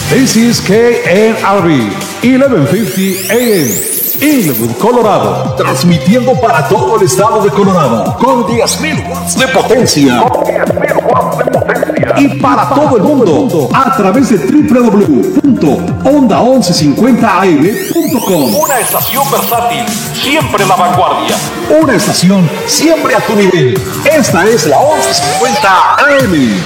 This is KNRB 1150 AM. Inglewood, Colorado, transmitiendo para todo el estado de Colorado con 10.000 watts de potencia. Y para todo el mundo a través de www.onda1150am.com. Una estación versátil, siempre en la vanguardia. Una estación siempre a tu nivel. Esta es la 1150 AM.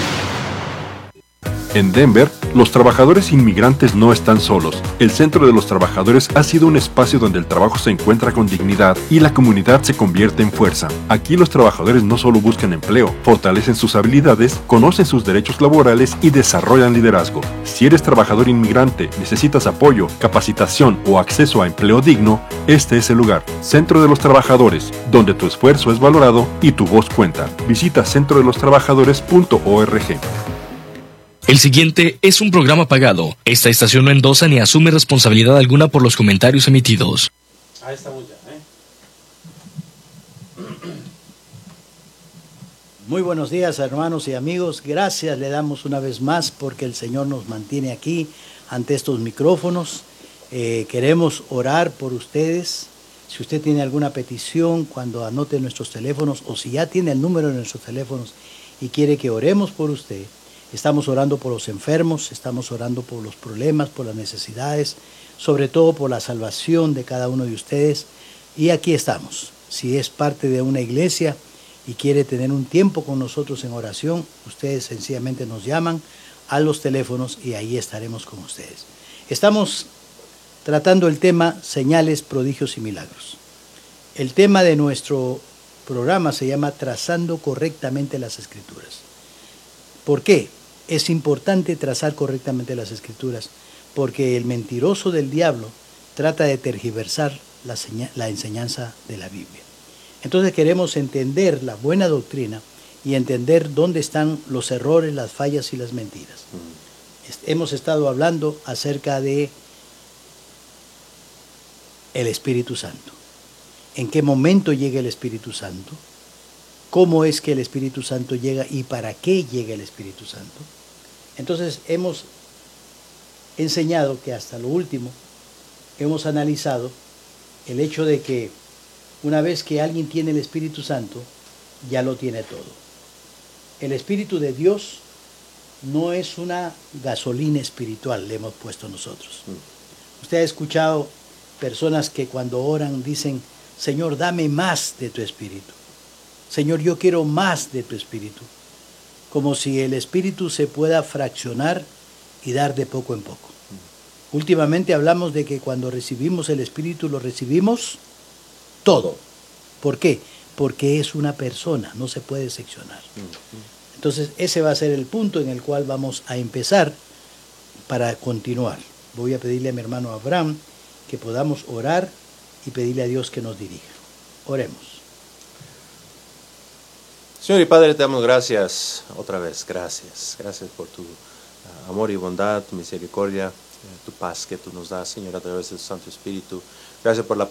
En Denver, los trabajadores inmigrantes no están solos. El Centro de los Trabajadores ha sido un espacio donde el trabajo se encuentra con dignidad y la comunidad se convierte en fuerza. Aquí los trabajadores no solo buscan empleo, fortalecen sus habilidades, conocen sus derechos laborales y desarrollan liderazgo. Si eres trabajador inmigrante, necesitas apoyo, capacitación o acceso a empleo digno, este es el lugar. Centro de los Trabajadores, donde tu esfuerzo es valorado y tu voz cuenta. Visita centrodelostrabajadores.org. El siguiente es un programa pagado. Esta estación no endosa ni asume responsabilidad alguna por los comentarios emitidos. Ahí estamos ya, Muy buenos días, hermanos y amigos. Gracias le damos una vez más porque el Señor nos mantiene aquí ante estos micrófonos. Queremos orar por ustedes. Si usted tiene alguna petición, cuando anote nuestros teléfonos o si ya tiene el número de nuestros teléfonos y quiere que oremos por usted. Estamos orando por los enfermos, estamos orando por los problemas, por las necesidades, sobre todo por la salvación de cada uno de ustedes. Y aquí estamos. Si es parte de una iglesia y quiere tener un tiempo con nosotros en oración, ustedes sencillamente nos llaman a los teléfonos y ahí estaremos con ustedes. Estamos tratando el tema señales, prodigios y milagros. El tema de nuestro programa se llama Trazando correctamente las Escrituras. ¿Por qué? Es importante trazar correctamente las Escrituras, porque el mentiroso del diablo trata de tergiversar la enseñanza de la Biblia. Entonces queremos entender la buena doctrina y entender dónde están los errores, las fallas y las mentiras. Hemos estado hablando acerca de el Espíritu Santo. ¿En qué momento llega el Espíritu Santo? ¿Cómo es que el Espíritu Santo llega y para qué llega el Espíritu Santo? Entonces hemos enseñado que hasta lo último hemos analizado el hecho de que una vez que alguien tiene el Espíritu Santo, ya lo tiene todo. El Espíritu de Dios no es una gasolina espiritual, le hemos puesto nosotros. Usted ha escuchado personas que cuando oran dicen, Señor, dame más de tu Espíritu. Señor, yo quiero más de tu Espíritu. Como si el Espíritu se pueda fraccionar y dar de poco en poco. Últimamente hablamos de que cuando recibimos el Espíritu lo recibimos todo. ¿Por qué? Porque es una persona, no se puede seccionar. Entonces ese va a ser el punto en el cual vamos a empezar para continuar. Voy a pedirle a mi hermano Abraham que podamos orar y pedirle a Dios que nos dirija. Oremos. Señor y Padre, te damos gracias otra vez, gracias. Gracias por tu amor y bondad, tu misericordia, tu paz que tú nos das, Señor, a través de tu Santo Espíritu. Gracias por la